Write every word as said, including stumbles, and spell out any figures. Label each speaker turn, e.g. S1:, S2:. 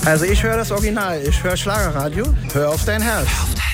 S1: Also ich höre das Original, ich höre Schlagerradio, hör auf dein Herz.